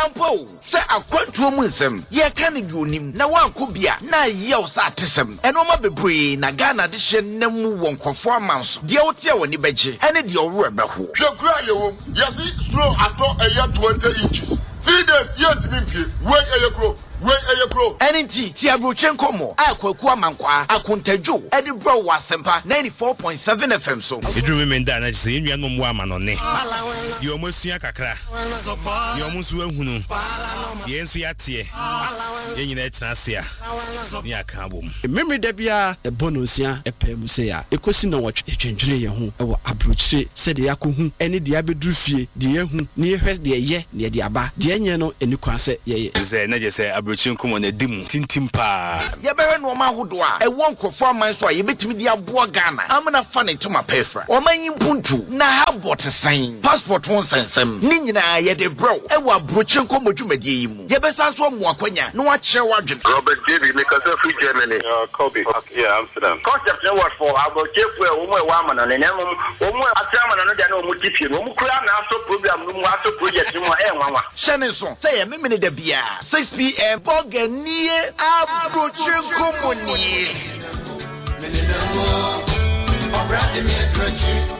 ampo se akwantuo mu nsem ye ka ne dionim na wanko bia na ye o sa atesem eno ma bebre na Ghana de hye nam wonkofo amanso de wote woni beje ene de owro beho hwekura yewo yesi slow ato eya 20 inches 3 days yet me wey eyekro Enti ti abrochen komo akwaku amankwa akontadwo edi bro wasempa 94.7 FM so edru me nda na se enua no mo amanone ye omosua kakra ye omusu ahunu ye nsu yatie ye nyina etrasia ni aka bom memre da bia ebonosia epem se ya ekosi na wotwe twendwene ye ho ewo abrochire se de yakohu ene de abedru fie de yehu ne yehwe de ye ne de aba de enye no eni kwanse ye ze na je se abrochire komo na dimu tintim pa ye bere no ma hodo a ewo nkofo aman so a ye betimi de abo Ghana amna fa ne tuma pefra o manyi puntu na habot sign passport won sensem ni nyina ye de bro ewo abrochire komo dwumadie yi mu ye besa so mo akwanya no a kire wadwen Robert David because free Germany Kobe yeah Amsterdam concept no what for abrochire fu e wo mo e wa amana ne nemo wo mo atiama na no de na wo mo tipie wo mo kura na aso program no mo aso project no e nwanwa shene so say ye memene da bia 6 p.m. Boganier abrochire komo ni